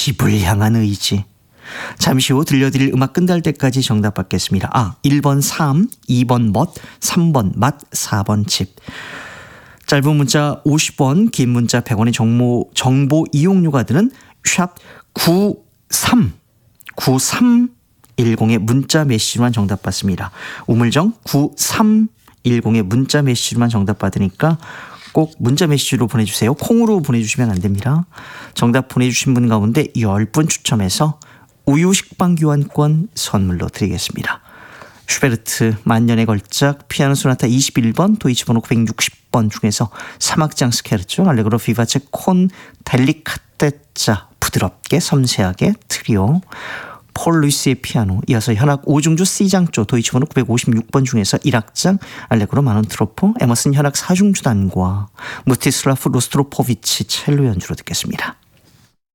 집을 향한 의지. 잠시 후 들려드릴 음악 끝날 때까지 정답 받겠습니다. 1번 3, 2번 멋, 3번 맛, 4번 집. 짧은 문자 50원, 긴 문자 100원의 정보 이용료가 드는 샵 9310의 문자 메시지만 정답 받습니다. 우물정 9310의 문자 메시지만 정답 받으니까 꼭 문자 메시지로 보내주세요. 콩으로 보내주시면 안 됩니다. 정답 보내주신 분 가운데 10분 추첨해서 우유 식빵 교환권 선물로 드리겠습니다. 슈베르트 만년의 걸작 피아노 소나타 21번 도이치 번호 960번 중에서 사막장 스케르초 알레그로 비바체 콘 델리카테자 부드럽게 섬세하게 트리오 폴 루이스의 피아노 이어서 현악 5중주 C장조 도이치 번호 956번 중에서 1악장 알레그로 마논트로포 에머슨 현악 4중주단과 무티슬라프 로스트로포비치 첼로 연주로 듣겠습니다.